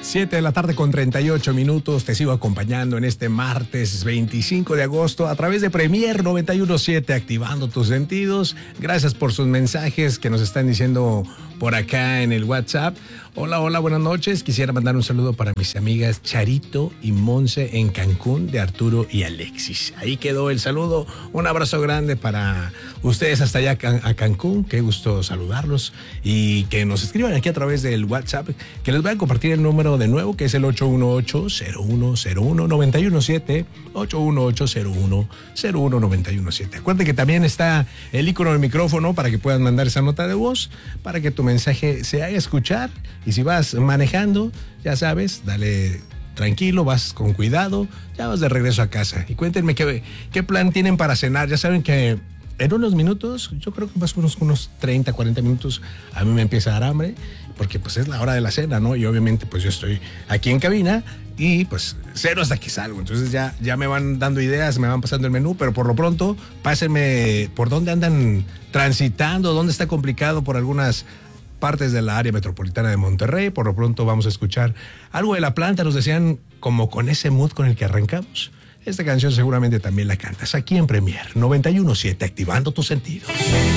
7 de la tarde con 38 minutos. Te sigo acompañando en este martes 25 de agosto a través de Premier 91.7, activando tus sentidos. Gracias por sus mensajes que nos están diciendo por acá en el WhatsApp. Hola, hola, buenas noches. Quisiera mandar un saludo para mis amigas Charito y Monse en Cancún, de Arturo y Alexis. Ahí quedó el saludo. Un abrazo grande para ustedes hasta allá a Cancún. Qué gusto saludarlos y que nos escriban aquí a través del WhatsApp, que les voy a compartir el número de nuevo, que es el 818-0101-917, 818-0101-917. Acuérdense que también está el icono del micrófono para que puedan mandar esa nota de voz, para que tu mensaje se haga escuchar. Y si vas manejando, ya sabes, dale tranquilo, vas con cuidado, ya vas de regreso a casa. Y cuéntenme qué plan tienen para cenar. Ya saben que en unos minutos, yo creo que más o menos unos 30, 40 minutos, a mí me empieza a dar hambre, porque pues es la hora de la cena, ¿no? Y obviamente pues yo estoy aquí en cabina y pues cero hasta que salgo. Entonces ya me van dando ideas, me van pasando el menú, pero por lo pronto pásenme por dónde andan transitando, dónde está complicado por algunas partes de la área metropolitana de Monterrey. Por lo pronto vamos a escuchar algo de La Planta. Nos decían como con ese mood con el que arrancamos. Esta canción seguramente también la cantas aquí en Premier 91.7, activando tus sentidos.